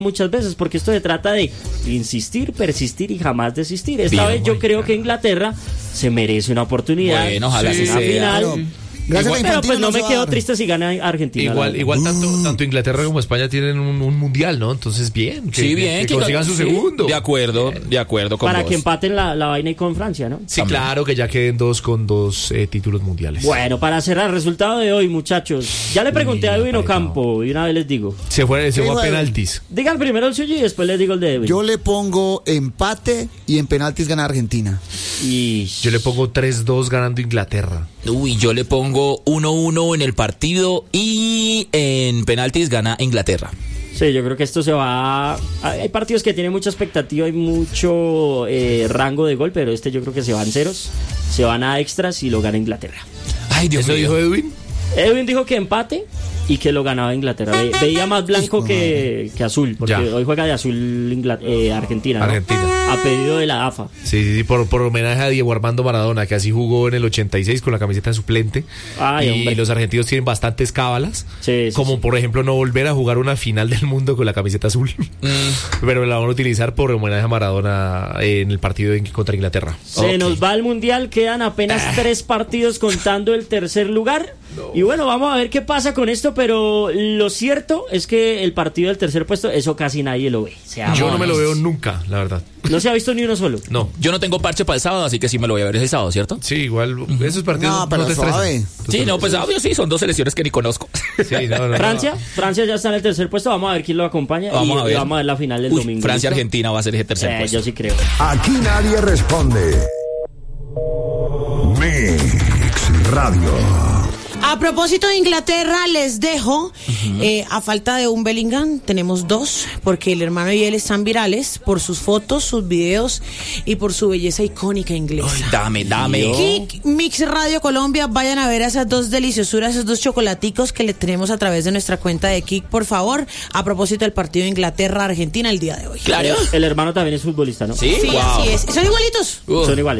muchas veces, porque esto se trata de insistir, persistir y jamás desistir. Esta vez yo creo que Inglaterra se merece una oportunidad. Bueno, ojalá sí, sea. una final. Claro. Gracias Igual, pero pues no me quedo triste si gana Argentina. Igual tanto Inglaterra como España tienen un mundial, ¿no? Entonces bien, que consigan su segundo. De acuerdo con para vos. que empaten la vaina y con Francia, ¿no? Sí, claro, que ya queden con dos títulos mundiales. Bueno, para cerrar el resultado de hoy, muchachos, ya le pregunté a Edwin Ocampo y una vez les digo. Se fue a penaltis. Digan primero el suyo y después les digo el de Edwin. Yo le pongo empate y en penaltis gana Argentina. Y yo le pongo 3-2 ganando Inglaterra. Uy, yo le pongo 1-1 en el partido y en penaltis gana Inglaterra. sí, yo creo que esto se va. Hay partidos que tienen mucha expectativa y mucho rango de gol, pero este yo creo que se van ceros, se van a extras y lo gana Inglaterra. Ay, Dios ¿Eso mío. dijo Edwin? Edwin dijo que empate y que lo ganaba Inglaterra. Veía más blanco que azul, porque Ya. hoy juega de azul Argentina, ¿no? Argentina. A pedido de la AFA. Sí, por homenaje a Diego Armando Maradona, que así jugó en el 86 con la camiseta de suplente. Ay, y hombre. los argentinos tienen bastantes cábalas, Sí, sí, como sí. por ejemplo no volver a jugar una final del mundo con la camiseta azul. Pero la van a utilizar por homenaje a Maradona en el partido contra Inglaterra. Se nos va al Mundial, quedan apenas 3 partidos contando el tercer lugar. Y bueno, vamos a ver qué pasa con esto, pero lo cierto es que el partido del tercer puesto, eso casi nadie lo ve. Yo no me lo veo nunca, la verdad. No se ha visto ni uno solo. No. Yo no tengo parche para el sábado, así que sí me lo voy a ver ese sábado, ¿cierto? Sí, igual esos partidos No, pero te suave. estresan. Sí, no, pues obvio sí, son 2 selecciones que ni conozco. Sí, no. Francia ya está en el tercer puesto, vamos a ver quién lo acompaña Vamos a ver. vamos a ver la final del domingo. Francia-Argentina va a ser ese tercer puesto. Yo sí creo. Aquí nadie responde. Mix Radio. A propósito de Inglaterra, les dejo, a falta de un Bellingham, tenemos 2, porque el hermano y él están virales por sus fotos, sus videos y por su belleza icónica inglesa. Dame. Kik, Mix Radio Colombia, vayan a ver a esas 2 deliciosuras, esos 2 chocolaticos que le tenemos a través de nuestra cuenta de Kik, por favor, a propósito del partido Inglaterra-Argentina el día de hoy. Claro. El hermano también es futbolista, ¿no? Sí, Sí, wow. así es. ¿Son igualitos? Son iguales.